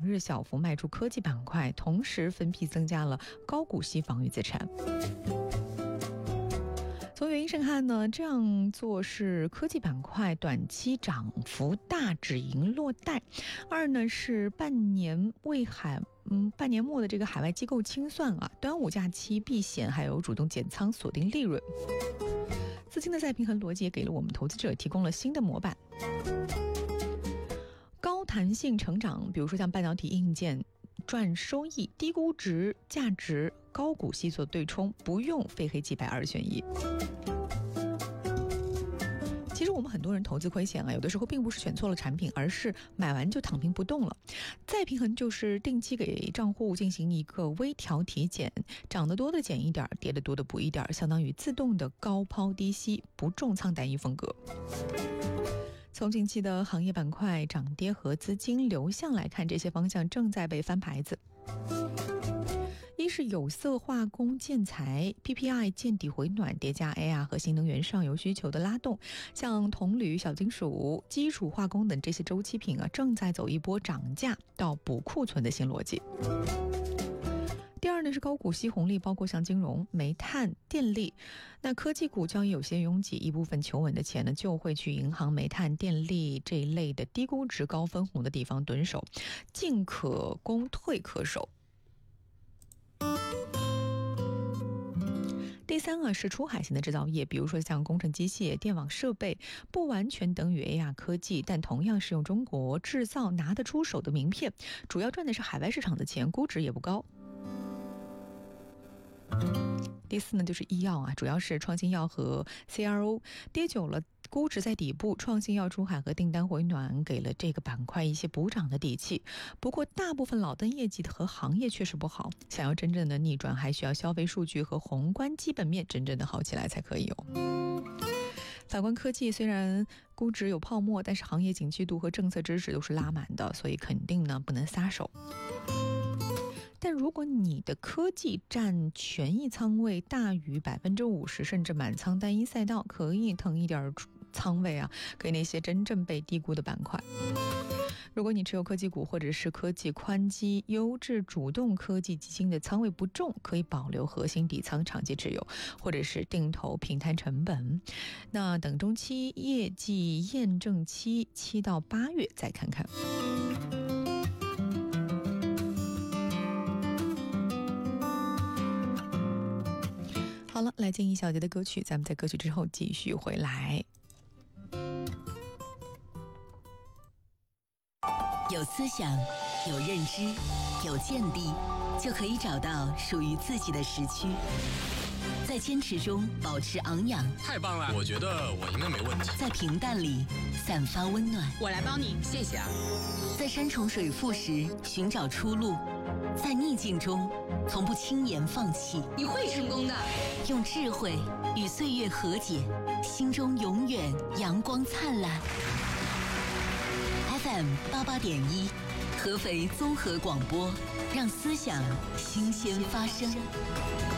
日小幅卖出科技板块，同时分批增加了高股息防御资产。从原因上看呢，这样做是科技板块短期涨幅大，止盈落袋；二呢是半年末的这个海外机构清算端午假期避险，还有主动减仓锁定利润。资金的再平衡逻辑也给了我们投资者提供了新的模板。高弹性成长，比如说像半导体硬件赚收益，低估值价值高股息做对冲，不用非黑即白二选一。其实我们很多人投资亏钱有的时候并不是选错了产品，而是买完就躺平不动了。再平衡就是定期给账户进行一个微调体检，涨得多的减一点，跌得多的补一点，相当于自动的高抛低吸，不重仓单一风格。从近期的行业板块涨跌和资金流向来看，这些方向正在被翻牌子。一是有色化工建材 PPI 见底回暖，叠加 AI 和新能源上游需求的拉动，像铜铝、小金属、基础化工等这些周期品正在走一波涨价到补库存的新逻辑。第二呢是高股息红利，包括像金融、煤炭、电力。那科技股交易有些拥挤，一部分求稳的钱呢就会去银行、煤炭、电力这一类的低估值高分红的地方蹲守，进可攻，退可守。第三是出海型的制造业，比如说像工程机械、电网设备，不完全等于 AR 科技，但同样是用中国制造拿得出手的名片，主要赚的是海外市场的钱，估值也不高。第四呢就是医药主要是创新药和 CRO， 跌久了估值在底部，创新药出海和订单回暖给了这个板块一些补涨的底气。不过大部分老登业绩和行业确实不好，想要真正的逆转，还需要消费数据和宏观基本面真正的好起来才可以反观科技，虽然估值有泡沫，但是行业景气度和政策支持都是拉满的，所以肯定呢不能撒手。但如果你的科技占权益仓位大于 50%， 甚至满仓单一赛道，可以腾一点仓位给那些真正被低估的板块。如果你持有科技股或者是科技宽基、优质主动科技基金的仓位不重，可以保留核心底仓长期持有，或者是定投平摊成本。那等中期业绩验证期7到8月再看看。好了，来进一小节的歌曲，咱们在歌曲之后继续回来。 有思想，有认知，有见地，就可以找到属于自己的时区。在坚持中保持昂扬， 太棒了！我觉得我应该没问题。 在平淡里散发温暖， 我来帮你，谢谢在山重水复时寻找出路，在逆境中从不轻言放弃。 你会成功的。 用智慧与岁月和解，心中永远阳光灿烂。FM 88.1，合肥综合广播，让思想新鲜发生。